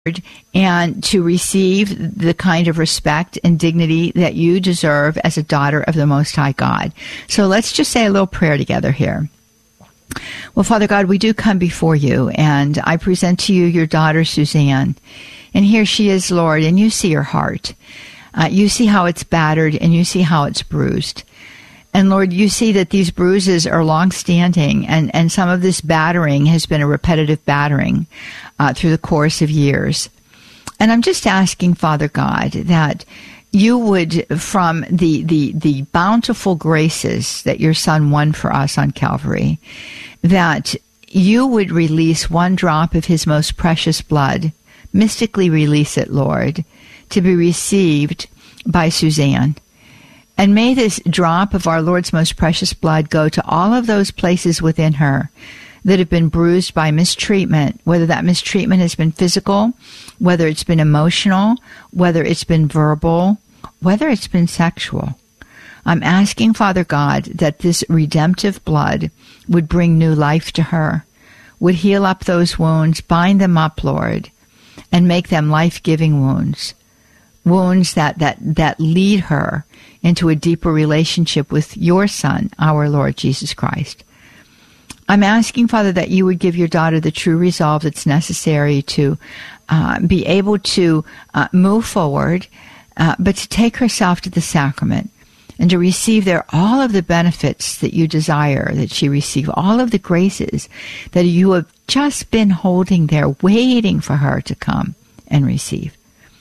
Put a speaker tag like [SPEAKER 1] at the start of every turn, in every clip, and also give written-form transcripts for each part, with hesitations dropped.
[SPEAKER 1] and to receive the kind of respect and dignity that you deserve as a daughter of the Most High God. So let's just say a little prayer together here. Well, Father God, we do come before you, and I present to you your daughter, Suzanne. And here she is, Lord, and you see her heart. You see how it's battered, and you see how it's bruised. And Lord, you see that these bruises are long-standing, and some of this battering has been a repetitive battering through the course of years. And I'm just asking, Father God, that you would, from the bountiful graces that your Son won for us on Calvary, that you would release one drop of his most precious blood, mystically release it, Lord, to be received by Suzanne. And may this drop of our Lord's most precious blood go to all of those places within her that have been bruised by mistreatment, whether that mistreatment has been physical, whether it's been emotional, whether it's been verbal, whether it's been sexual. I'm asking, Father God, that this redemptive blood would bring new life to her, would heal up those wounds, bind them up, Lord, and make them life-giving wounds, wounds that lead her into a deeper relationship with your Son, our Lord Jesus Christ. I'm asking, Father, that you would give your daughter the true resolve that's necessary to be able to move forward, but to take herself to the sacrament and to receive there all of the benefits that you desire that she receive, all of the graces that you have just been holding there, waiting for her to come and receive.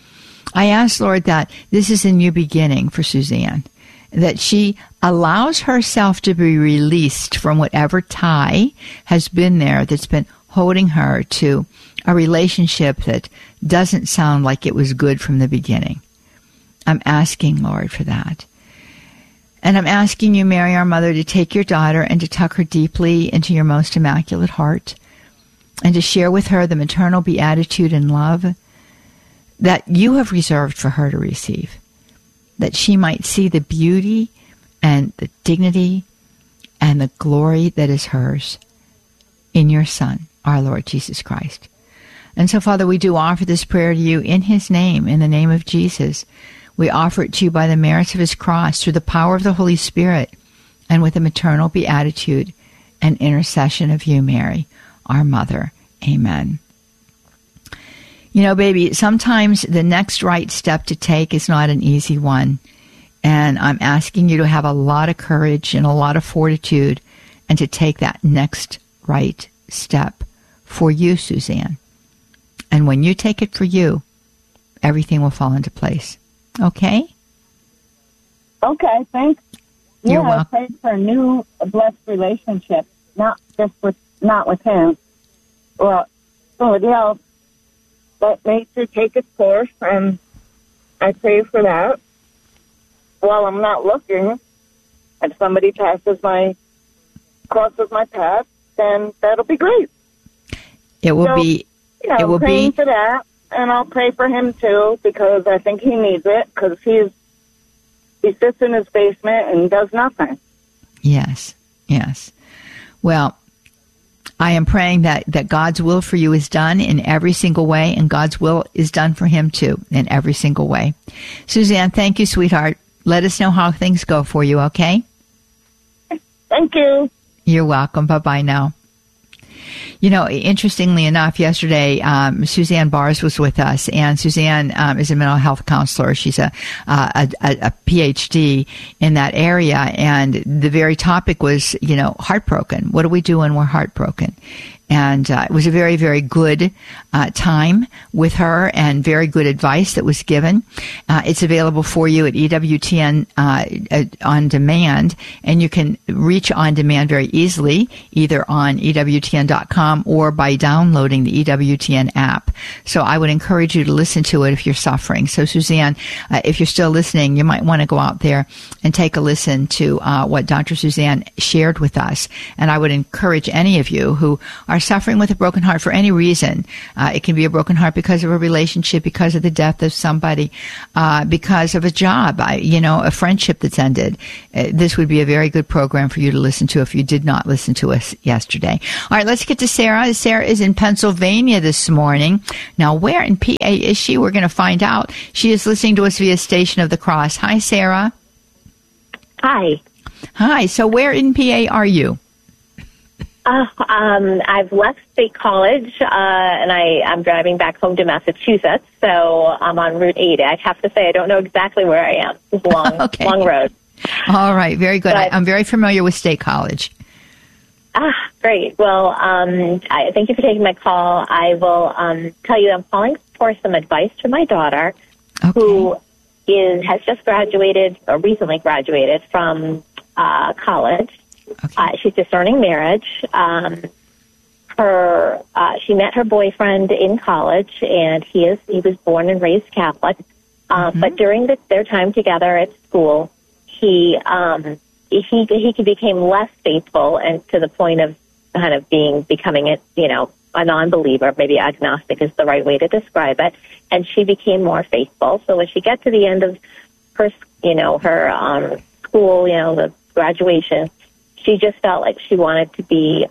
[SPEAKER 1] I ask, Lord, that this is a new beginning for Suzanne, that she allows herself to be released from whatever tie has been there that's been holding her to a relationship that doesn't sound like it was good from the beginning. I'm asking, Lord, for that. And I'm asking you, Mary, our mother, to take your daughter and to tuck her deeply into your most immaculate heart and to share with her the maternal beatitude and love that you have reserved for her to receive, that she might see the beauty and the dignity and the glory that is hers in your Son, our Lord Jesus Christ. And so, Father, we do offer this prayer to you in his name, in the name of Jesus. We offer it to you by the merits of his cross, through the power of the Holy Spirit, and with the maternal beatitude and intercession of you, Mary, our mother. Amen. You know, baby, sometimes the next right step to take is not an easy one. And I'm asking you to have a lot of courage and a lot of fortitude and to take that next right step for you, Suzanne. And when you take it for you, everything will fall into place. Okay?
[SPEAKER 2] Okay, thanks.
[SPEAKER 1] You're welcome.
[SPEAKER 2] I prayed for a new blessed relationship, not with him, or somebody else. Let nature take its course, and I pray for that. While I'm not looking, if somebody crosses my path, then that'll be great.
[SPEAKER 1] It will be.
[SPEAKER 2] It will praying for that, and I'll pray for him too, because I think he needs it, because he sits in his basement and does nothing.
[SPEAKER 1] Yes. Well, I am praying that God's will for you is done in every single way, and God's will is done for him too in every single way. Suzanne, thank you, sweetheart. Let us know how things go for you, okay?
[SPEAKER 2] Thank you.
[SPEAKER 1] You're welcome. Bye-bye now. You know, interestingly enough, yesterday, Suzanne Bars was with us, and Suzanne is a mental health counselor. She's a PhD in that area, and the very topic was, heartbroken. What do we do when we're heartbroken? And it was a very, very good time with her and very good advice that was given. It's available for you at EWTN on demand, and you can reach on demand very easily, either on EWTN.com or by downloading the EWTN app. So I would encourage you to listen to it if you're suffering. So Suzanne, if you're still listening, you might want to go out there and take a listen to what Dr. Suzanne shared with us. And I would encourage any of you who are are suffering with a broken heart for any reason, it can be a broken heart because of a relationship, because of the death of somebody, because of a job, a friendship that's ended. This would be a very good program for you to listen to if you did not listen to us yesterday. All right, let's get to Sarah. Sarah is in Pennsylvania this morning. Now, where in PA is she? We're going to find out. She is listening to us via Station of the Cross. Hi, Sarah.
[SPEAKER 3] Hi.
[SPEAKER 1] Hi. So where in PA are you?
[SPEAKER 3] I've left State College, and I'm driving back home to Massachusetts, so I'm on Route 8. I have to say I don't know exactly where I am. It's a long,
[SPEAKER 1] okay.
[SPEAKER 3] long road.
[SPEAKER 1] All right. Very good.
[SPEAKER 3] But,
[SPEAKER 1] I'm very familiar with State College.
[SPEAKER 3] Great. Well, thank you for taking my call. I will tell you I'm calling for some advice for my daughter, who has just graduated, or recently graduated from college. Okay. She's discerning marriage. She met her boyfriend in college, and he was born and raised Catholic. But during their time together at school, he became less faithful, and to the point of kind of becoming a non-believer. Maybe agnostic is the right way to describe it. And she became more faithful. So when she got to the end of her school, the graduation, she just felt like she wanted to be,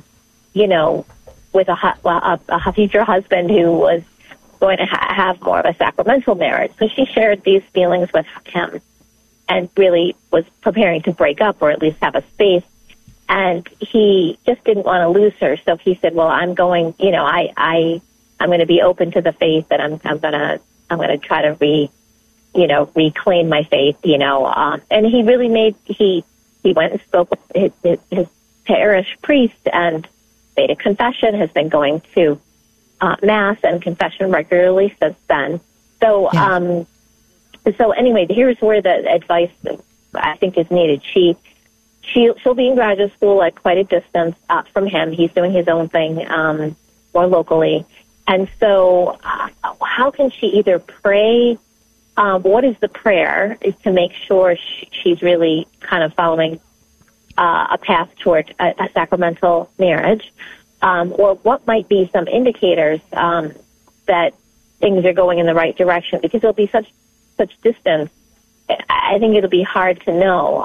[SPEAKER 3] with a future husband who was going to have more of a sacramental marriage. So she shared these feelings with him and really was preparing to break up, or at least have a space. And he just didn't want to lose her. So he said, well, I'm going, I'm going to be open to the faith, and I'm going to try to reclaim my faith, and he really he went and spoke with his parish priest and made a confession, has been going to Mass and confession regularly since then. So, yeah. So anyway, here's where the advice I think is needed. She'll be in graduate school at quite a distance from him. He's doing his own thing more locally. And so how can she either pray? What is the prayer is to make sure she's really kind of following a path toward a sacramental marriage? Or what might be some indicators that things are going in the right direction? Because there'll be such distance. I think it'll be hard to know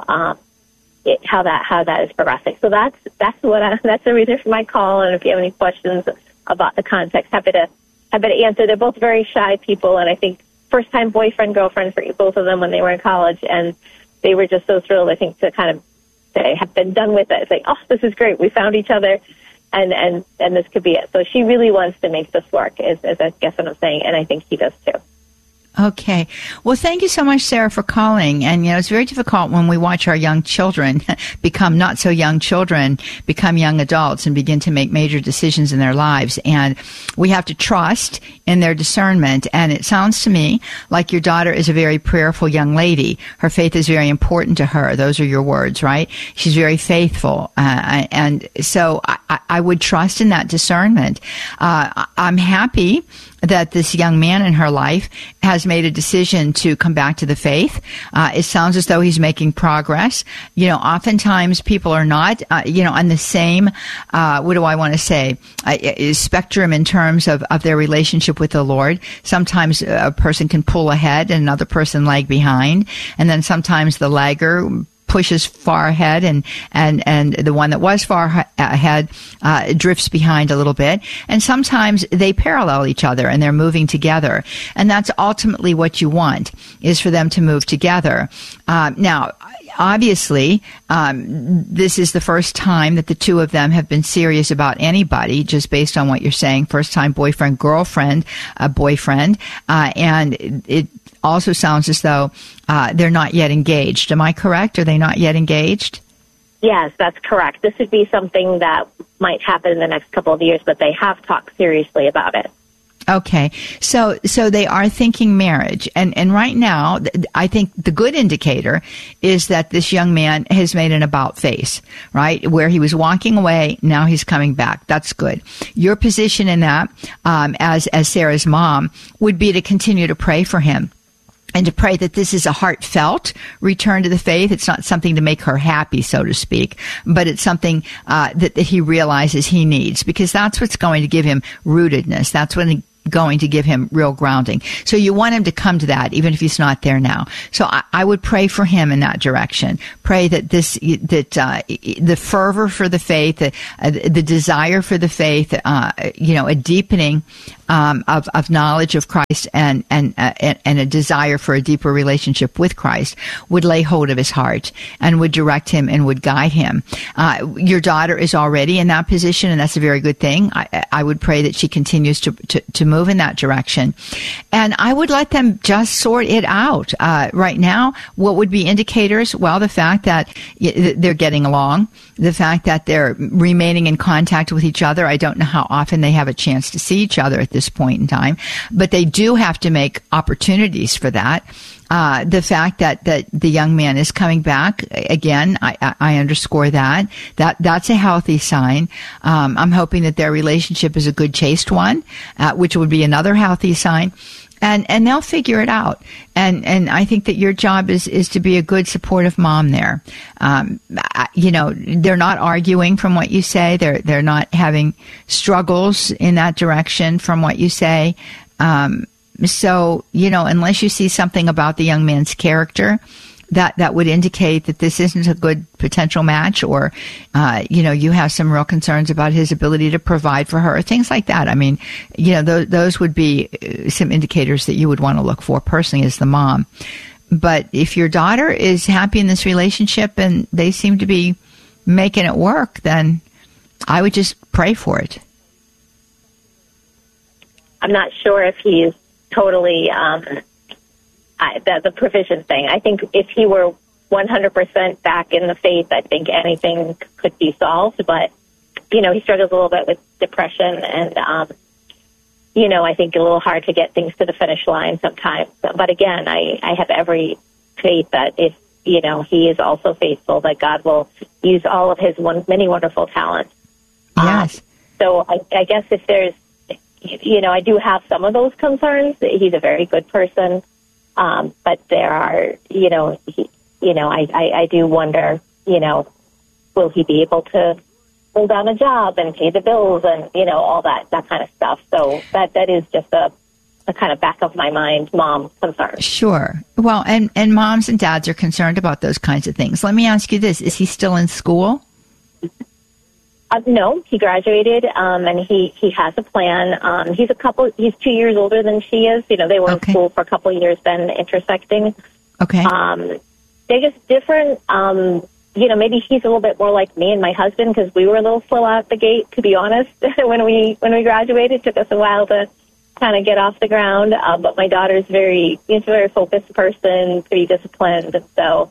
[SPEAKER 3] how that is progressing. So that's the reason for my call. And if you have any questions about the context, happy to answer. They're both very shy people, and I think first time boyfriend, girlfriend for both of them when they were in college, and they were just so thrilled, I think, to kind of say, have been done with it. Say, oh, this is great. We found each other, and this could be it. So she really wants to make this work, is I guess what I'm saying, and I think he does too.
[SPEAKER 1] Okay. Well, thank you so much, Sarah, for calling. And, it's very difficult when we watch our young children become not so young children, become young adults and begin to make major decisions in their lives. And we have to trust in their discernment. And it sounds to me like your daughter is a very prayerful young lady. Her faith is very important to her. Those are your words, right? She's very faithful. And so I would trust in that discernment. I'm happy that this young man in her life has made a decision to come back to the faith. It sounds as though he's making progress. Oftentimes people are not, on the same, what do I want to say, spectrum in terms of their relationship with the Lord. Sometimes a person can pull ahead and another person lag behind. And then sometimes the lagger pushes far ahead and the one that was far ahead drifts behind a little bit. And sometimes they parallel each other and they're moving together. And that's ultimately what you want, is for them to move together. Now, obviously, this is the first time that the two of them have been serious about anybody, just based on what you're saying. First time boyfriend, girlfriend, boyfriend. And it also sounds as though they're not yet engaged. Am I correct? Are they not yet engaged?
[SPEAKER 3] Yes, that's correct. This would be something that might happen in the next couple of years, but they have talked seriously about it.
[SPEAKER 1] Okay. So they are thinking marriage. And right now, I think the good indicator is that this young man has made an about face, right? Where he was walking away, now he's coming back. That's good. Your position in that, as Sarah's mom, would be to continue to pray for him and to pray that this is a heartfelt return to the faith. It's not something to make her happy, so to speak, but it's something that he realizes he needs, because that's what's going to give him rootedness. That's when going to give him real grounding. So you want him to come to that, even if he's not there now. So I would pray for him in that direction. Pray that the fervor for the faith, the desire for the faith, a deepening of knowledge of Christ and a desire for a deeper relationship with Christ would lay hold of his heart and would direct him and would guide him. Your daughter is already in that position, and that's a very good thing. I would pray that she continues to move in that direction. And I would let them just sort it out. Right now, what would be indicators? Well, the fact that they're getting along, the fact that they're remaining in contact with each other. I don't know how often they have a chance to see each other at this point in time, but they do have to make opportunities for that. The fact that the young man is coming back, again, I underscore that's a healthy sign. I'm hoping that their relationship is a good, chaste one, which would be another healthy sign. And they'll figure it out. And I think that your job is to be a good, supportive mom there. They're not arguing from what you say. They're not having struggles in that direction from what you say. So, unless you see something about the young man's character that would indicate that this isn't a good potential match, or, you have some real concerns about his ability to provide for her, things like that. I mean, those would be some indicators that you would want to look for personally as the mom. But if your daughter is happy in this relationship and they seem to be making it work, then I would just pray for it.
[SPEAKER 3] I'm not sure if he's totally the provision thing. I think if he were 100% back in the faith, I think anything could be solved. But, he struggles a little bit with depression and, I think a little hard to get things to the finish line sometimes. But again, I have every faith that if, he is also faithful, that God will use all of his many wonderful talents.
[SPEAKER 1] Yes.
[SPEAKER 3] So I guess if there's, I do have some of those concerns. He's a very good person. But there are, I do wonder, will he be able to hold down a job and pay the bills and, all that kind of stuff. So that is just a kind of back of my mind mom concern.
[SPEAKER 1] Sure. Well, and moms and dads are concerned about those kinds of things. Let me ask you this. Is he still in school?
[SPEAKER 3] No, he graduated, and he has a plan. He's 2 years older than she is. They were in school for a couple of years, then intersecting.
[SPEAKER 1] Okay.
[SPEAKER 3] They're just different. Maybe he's a little bit more like me and my husband, because we were a little slow out the gate, to be honest. when we graduated, it took us a while to kind of get off the ground. But my daughter's a very focused person, pretty disciplined. And so,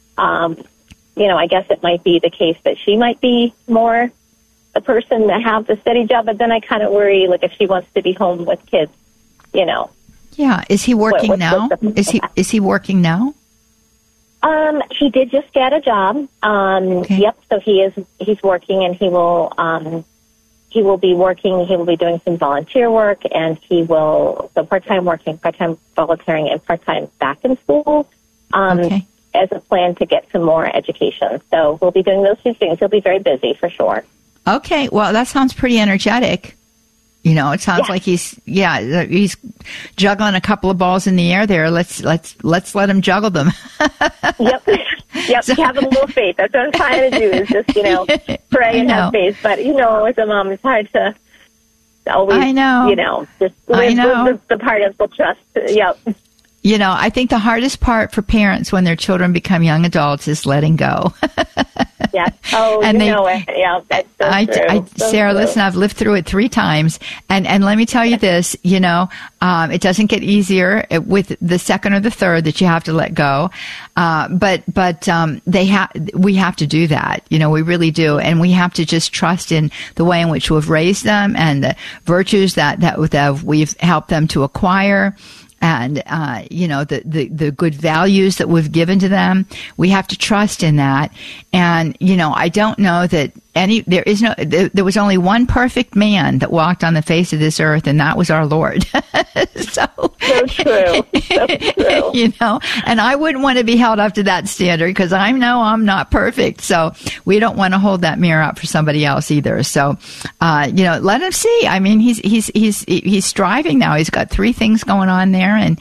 [SPEAKER 3] I guess it might be the case that she might be more the person to have the steady job, but then I kind of worry, like, if she wants to be home with kids,
[SPEAKER 1] Yeah. Is he working now? Is he working now?
[SPEAKER 3] He did just get a job.
[SPEAKER 1] Okay.
[SPEAKER 3] Yep. So he's working, and he will be working. He will be doing some volunteer work, and part-time working, part-time volunteering, and part-time back in school. As a plan to get some more education. So we'll be doing those two things. He'll be very busy for sure.
[SPEAKER 1] Okay. Well, that sounds pretty energetic. It sounds like he's juggling a couple of balls in the air there. Let's let him juggle them.
[SPEAKER 3] Yep. So, have a little faith. That's what I'm trying to do, is just, pray and have faith. But, as a mom, it's hard to always, just live the part of the trust. Yep.
[SPEAKER 1] I think the hardest part for parents when their children become young adults is letting go.
[SPEAKER 3] Yeah. Oh, and yeah, that's so true.
[SPEAKER 1] Sarah, listen, I've lived through it 3 times. And let me tell you this, it doesn't get easier with the second or the third that you have to let go. But we have to do that. We really do. And we have to just trust in the way in which we've raised them and the virtues that we've helped them to acquire. And, the good values that we've given to them, we have to trust in that. And, I don't know that there was only one perfect man that walked on the face of this earth, and that was our Lord. So
[SPEAKER 3] true. So true.
[SPEAKER 1] You know, and I wouldn't want to be held up to that standard because I know I'm not perfect. So we don't want to hold that mirror up for somebody else either. So, you know, let him see. I mean, he's striving now. He's got 3 things going on there, and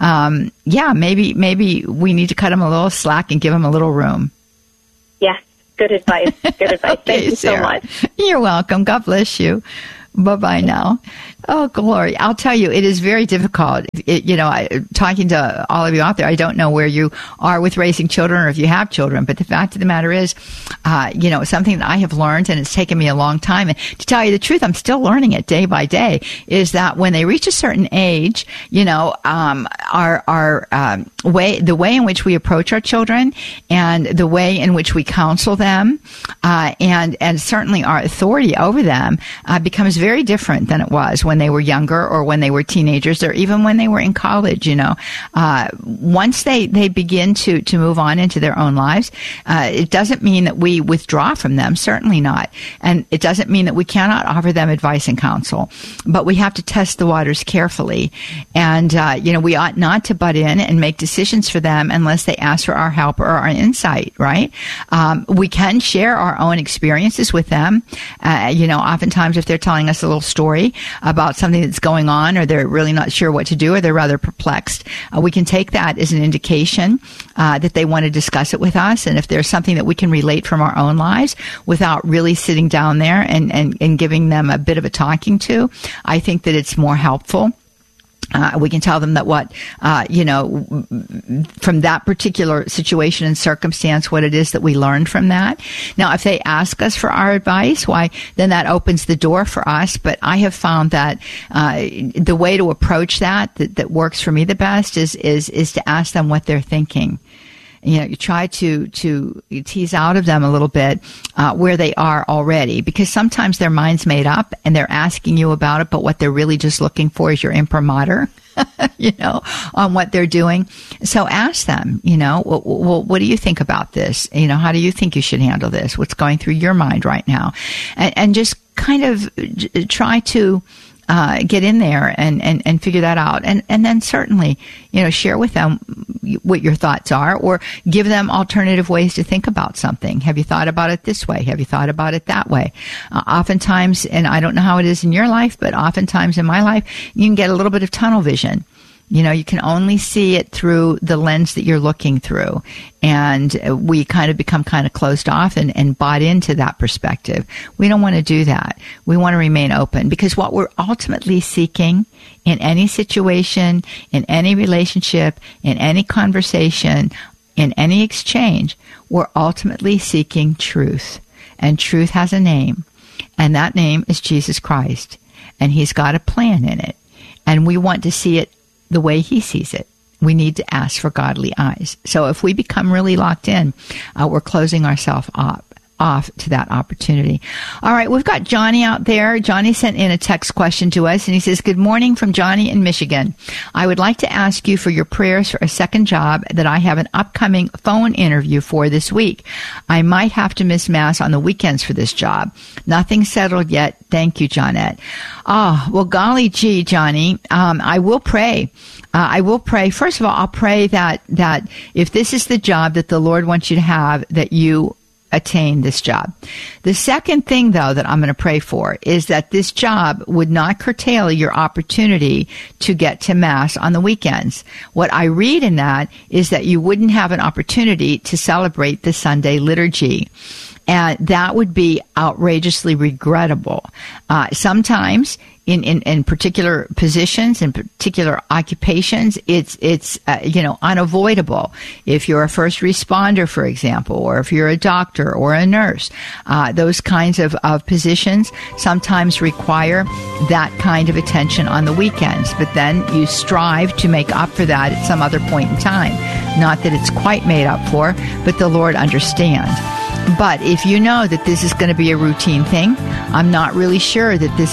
[SPEAKER 1] maybe we need to cut him a little slack and give him a little room.
[SPEAKER 3] Yes. Good advice. Good advice.
[SPEAKER 1] Okay,
[SPEAKER 3] Thank you so much.
[SPEAKER 1] You're welcome. God bless you. Bye-bye now. Oh, glory. I'll tell you, it is very difficult. Talking to all of you out there, I don't know where you are with raising children or if you have children, but the fact of the matter is, something that I have learned, and it's taken me a long time, and to tell you the truth, I'm still learning it day by day, is that when they reach a certain age, the way in which we approach our children and the way in which we counsel them, and certainly our authority over them, becomes very different than it was when they were younger or when they were teenagers or even when they were in college. Once they begin to move on into their own lives, it doesn't mean that we withdraw from them, certainly not. And it doesn't mean that we cannot offer them advice and counsel, but we have to test the waters carefully. And, we ought not to butt in and make decisions for them unless they ask for our help or our insight, right? We can share our own experiences with them. Oftentimes if they're telling us a little story about something that's going on, or they're really not sure what to do, or they're rather perplexed, we can take that as an indication that they want to discuss it with us. And if there's something that we can relate from our own lives without really sitting down there and giving them a bit of a talking to, I think that it's more helpful. We can tell them that from that particular situation and circumstance, what it is that we learned from that. Now, if they ask us for our advice, why, then that opens the door for us. But I have found that the way to approach that works for me the best is to ask them what they're thinking. You try to tease out of them a little bit where they are already, because sometimes their mind's made up and they're asking you about it, but what they're really just looking for is your imprimatur, on what they're doing. So ask them, well, what do you think about this? How do you think you should handle this? What's going through your mind right now? And just kind of try to get in there and figure that out. And then certainly, share with them what your thoughts are, or give them alternative ways to think about something. Have you thought about it this way? Have you thought about it that way? Oftentimes, and I don't know how it is in your life, but oftentimes in my life, you can get a little bit of tunnel vision. You can only see it through the lens that you're looking through. And we kind of become kind of closed off and bought into that perspective. We don't want to do that. We want to remain open, because what we're ultimately seeking in any situation, in any relationship, in any conversation, in any exchange, we're ultimately seeking truth. And truth has a name. And that name is Jesus Christ. And He's got a plan in it. And we want to see it the way He sees it. We need to ask for godly eyes. So if we become really locked in, we're closing ourselves off to that opportunity. All right, we've got Johnny out there. Johnny sent in a text question to us, and he says, "Good morning from Johnny in Michigan. I would like to ask you for your prayers for a second job that I have an upcoming phone interview for this week. I might have to miss Mass on the weekends for this job. Nothing settled yet. Thank you, Johnette." Oh, well, golly gee, Johnny, I will pray. I will pray. First of all, I'll pray that if this is the job that the Lord wants you to have, that you attain this job. The second thing, though, that I'm going to pray for is that this job would not curtail your opportunity to get to Mass on the weekends. What I read in that is that you wouldn't have an opportunity to celebrate the Sunday liturgy. And that would be outrageously regrettable. Sometimes in particular positions, in particular occupations, it's unavoidable. If you're a first responder, for example, or if you're a doctor or a nurse, those kinds of positions sometimes require that kind of attention on the weekends. But then you strive to make up for that at some other point in time. Not that it's quite made up for, but the Lord understands. But if you know that this is going to be a routine thing, I'm not really sure that this is the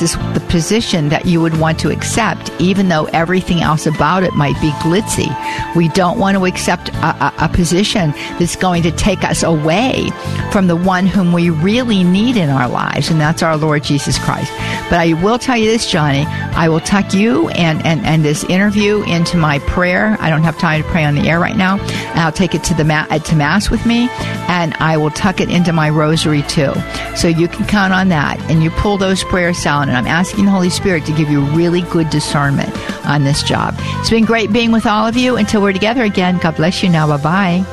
[SPEAKER 1] position that you would want to accept, even though everything else about it might be glitzy. We don't want to accept a position that's going to take us away from the one whom we really need in our lives, and that's our Lord Jesus Christ. But I will tell you this, Johnny, I will tuck you and this interview into my prayer. I don't have time to pray on the air right now. And I'll take it to Mass with me, and I will tuck it into my rosary too. So you can count on that, and you pull those prayers down, and I'm asking the Holy Spirit to give you really good discernment on this job. It's been great being with all of you. Until we're together again, God bless you now. Bye-bye.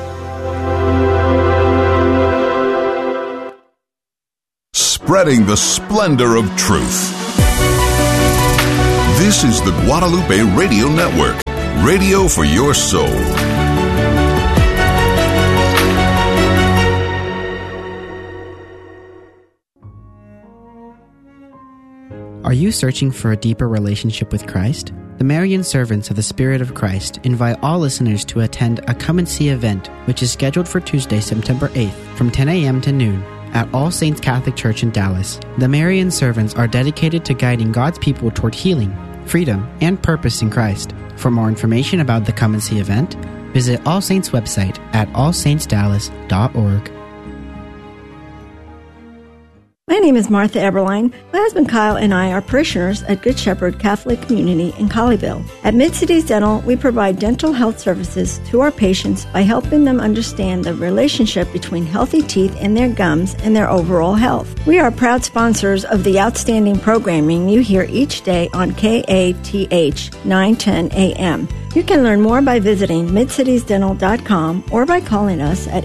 [SPEAKER 4] Spreading the splendor of truth. This is the Guadalupe Radio Network, radio for your soul.
[SPEAKER 5] Are you searching for a deeper relationship with Christ? The Marian Servants of the Spirit of Christ invite all listeners to attend a Come and See event, which is scheduled for Tuesday, September 8th, from 10 a.m. to noon, at All Saints Catholic Church in Dallas. The Marian Servants are dedicated to guiding God's people toward healing, freedom, and purpose in Christ. For more information about the Come and See event, visit All Saints' website at allsaintsdallas.org.
[SPEAKER 6] My name is Martha Eberlein. My husband Kyle and I are parishioners at Good Shepherd Catholic Community in Colleyville. At Mid-Cities Dental, we provide dental health services to our patients by helping them understand the relationship between healthy teeth and their gums and their overall health. We are proud sponsors of the outstanding programming you hear each day on KATH 910 AM. You can learn more by visiting midcitiesdental.com or by calling us at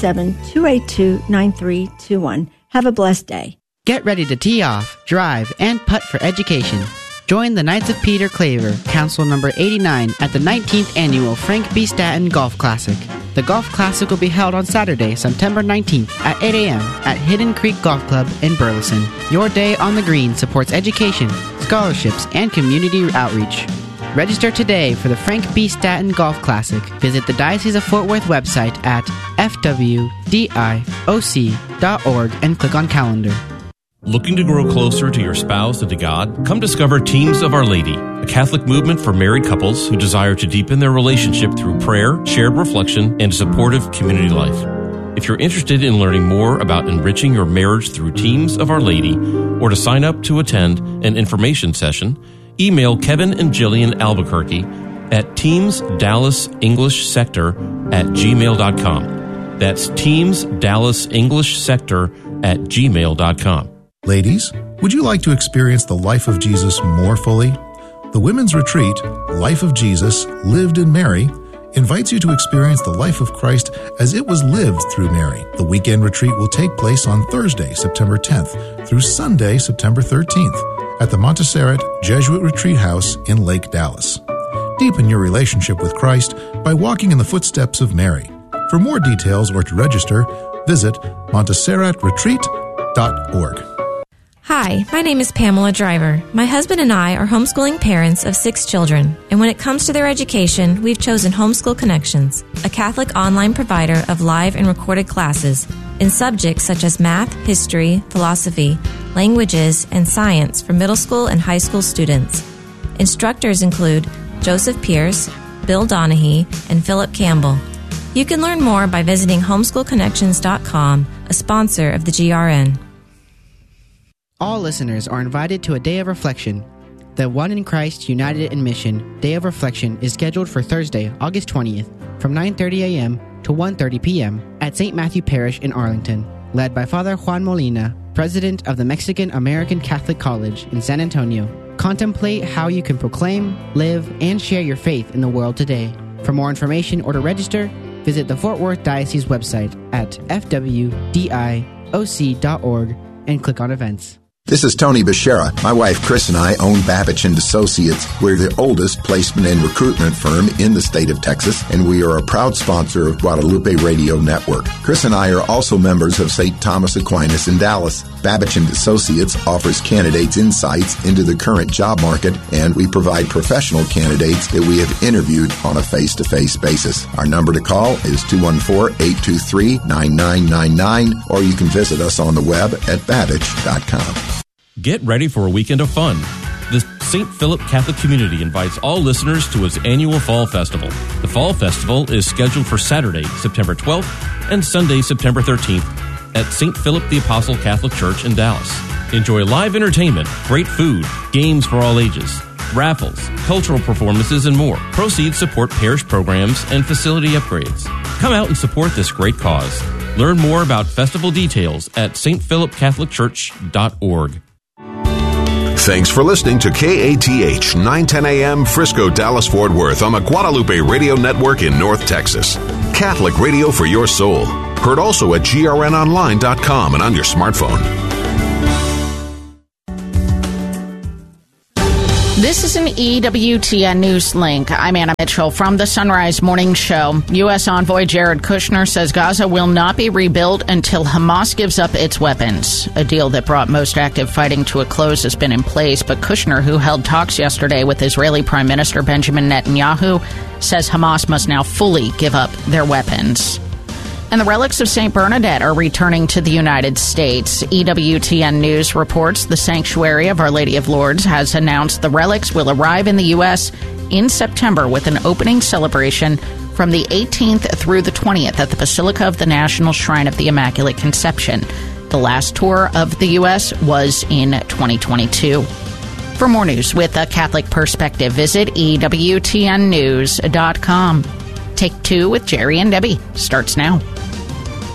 [SPEAKER 6] 817-282-9321. Have a blessed day.
[SPEAKER 5] Get ready to tee off, drive, and putt for education. Join the Knights of Peter Claver, Council number 89, at the 19th Annual Frank B. Statton Golf Classic. The Golf Classic will be held on Saturday, September 19th at 8 a.m. at Hidden Creek Golf Club in Burleson. Your day on the green supports education, scholarships, and community outreach. Register today for the Frank B. Statton Golf Classic. Visit the Diocese of Fort Worth website at fwdioc.org and click on calendar.
[SPEAKER 7] Looking to grow closer to your spouse and to God? Come discover Teams of Our Lady, a Catholic movement for married couples who desire to deepen their relationship through prayer, shared reflection, and supportive community life. If you're interested in learning more about enriching your marriage through Teams of Our Lady, or to sign up to attend an information session, email Kevin and Jillian Albuquerque at teamsdallasenglishsector@gmail.com. That's teamsdallasenglishsector@gmail.com.
[SPEAKER 8] Ladies, would you like to experience the life of Jesus more fully? The Women's Retreat, Life of Jesus, Lived in Mary, invites you to experience the life of Christ as it was lived through Mary. The weekend retreat will take place on Thursday, September 10th, through Sunday, September 13th, at the Montserrat Jesuit Retreat House in Lake Dallas. Deepen your relationship with Christ by walking in the footsteps of Mary. For more details or to register, visit montserratretreat.org.
[SPEAKER 9] Hi, my name is Pamela Driver. My husband and I are homeschooling parents of 6 children, and when it comes to their education, we've chosen Homeschool Connections, a Catholic online provider of live and recorded classes in subjects such as math, history, philosophy, languages, and science for middle school and high school students. Instructors include Joseph Pierce, Bill Donahue, and Philip Campbell. You can learn more by visiting homeschoolconnections.com, a sponsor of the GRN.
[SPEAKER 5] All listeners are invited to a day of reflection. The One in Christ United in Mission Day of Reflection is scheduled for Thursday, August 20th, from 9:30 a.m. to 1:30 p.m. at St. Matthew Parish in Arlington, led by Father Juan Molina, President of the Mexican American Catholic College in San Antonio. Contemplate how you can proclaim, live, and share your faith in the world today. For more information or to register, visit the Fort Worth Diocese website at fwdioc.org and click on events.
[SPEAKER 10] This is Tony Bechara. My wife Chris and I own Babbage & Associates. We're the oldest placement and recruitment firm in the state of Texas, and we are a proud sponsor of Guadalupe Radio Network. Chris and I are also members of St. Thomas Aquinas in Dallas. Babbage & Associates offers candidates insights into the current job market, and we provide professional candidates that we have interviewed on a face-to-face basis. Our number to call is 214-823-9999, or you can visit us on the web at babbage.com.
[SPEAKER 7] Get ready for a weekend of fun. St. Philip Catholic Community invites all listeners to its annual Fall Festival. The Fall Festival is scheduled for Saturday, September 12th and Sunday, September 13th at St. Philip the Apostle Catholic Church in Dallas. Enjoy live entertainment, great food, games for all ages, raffles, cultural performances, and more. Proceeds support parish programs and facility upgrades. Come out and support this great cause. Learn more about festival details at stphilipcatholicchurch.org.
[SPEAKER 4] Thanks for listening to KATH 910 AM Frisco, Dallas, Fort Worth on the Guadalupe Radio Network in North Texas. Catholic radio for your soul. Heard also at grnonline.com and on your smartphone.
[SPEAKER 11] This is an EWTN News link. I'm Anna Mitchell from the Sunrise Morning Show. U.S. Envoy Jared Kushner says Gaza will not be rebuilt until Hamas gives up its weapons. A deal that brought most active fighting to a close has been in place, but Kushner, who held talks yesterday with Israeli Prime Minister Benjamin Netanyahu, says Hamas must now fully give up their weapons. And the relics of St. Bernadette are returning to the United States. EWTN News reports the Sanctuary of Our Lady of Lourdes has announced the relics will arrive in the U.S. in September with an opening celebration from the 18th through the 20th at the Basilica of the National Shrine of the Immaculate Conception. The last tour of the U.S. was in 2022. For more news with a Catholic perspective, visit EWTNnews.com. Take Two with Jerry and Debbie starts now.